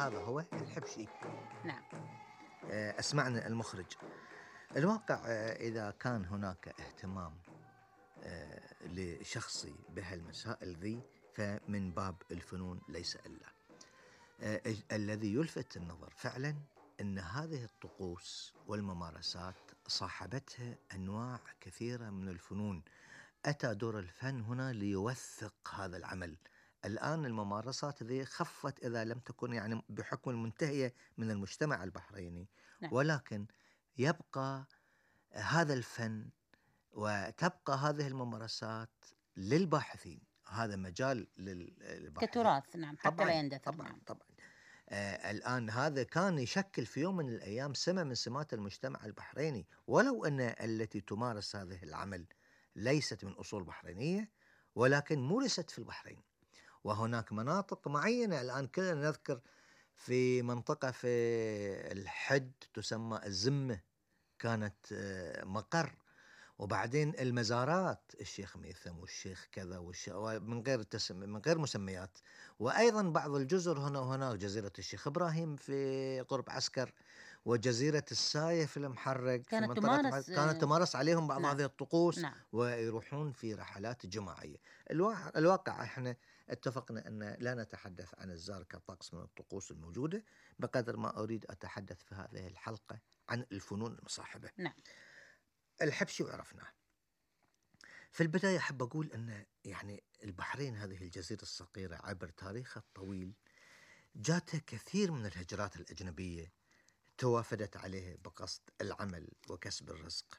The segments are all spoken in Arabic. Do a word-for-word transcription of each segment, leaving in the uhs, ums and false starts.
هذا هو الحبشي. نعم. آه، أسمعنا المخرج. الواقع آه، إذا كان هناك اهتمام آه، لشخصي بهالمسائل ذي، فمن باب الفنون ليس إلا. آه، ال- الذي يلفت النظر فعلا أن هذه الطقوس والممارسات صاحبتها أنواع كثيرة من الفنون. أتى دور الفن هنا ليوثق هذا العمل. الآن الممارسات ذي خفت إذا لم تكن يعني بحكم المنتهية من المجتمع البحريني، نعم. ولكن يبقى هذا الفن وتبقى هذه الممارسات للباحثين. هذا مجال للباحثين كتراث، نعم، حتى لا طبعا يندثر. طبعا نعم. طبعا. آه الآن هذا كان يشكل في يوم من الأيام سمة من سمات المجتمع البحريني، ولو أن التي تمارس هذه العمل ليست من أصول بحرينية، ولكن مورست في البحرين. وهناك مناطق معينة الآن كلنا نذكر، في منطقة في الحد تسمى الزمة، كانت آه مقر. وبعدين المزارات، الشيخ ميثم والشيخ كذا والشيخ من غير تسم من غير مسميات. وأيضا بعض الجزر هنا وهناك، جزيرة الشيخ إبراهيم في قرب عسكر، وجزيرة الساية في المحرق في كانت منطقة المحرق، تمارس. كانت آه، تمارس عليهم بعض نعم. هذه الطقوس نعم. ويروحون في رحلات جماعية. الوا- الواقع احنا اتفقنا أن لا نتحدث عن الزار كطقس من الطقوس الموجودة، بقدر ما أريد أتحدث في هذه الحلقة عن الفنون المصاحبة. نعم. الحبشي وعرفناه. في البداية أحب أقول أن يعني البحرين هذه الجزيرة الصغيرة عبر تاريخها الطويل جاتها كثير من الهجرات الأجنبية توافدت عليه بقصد العمل وكسب الرزق.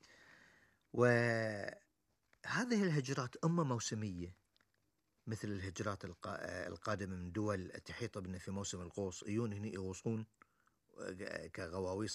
وهذه الهجرات إما موسمية، مثل الهجرات القا- القادمة من دول تحيط بنا في موسم الغوص، يجون هنا يغوصون كغواويص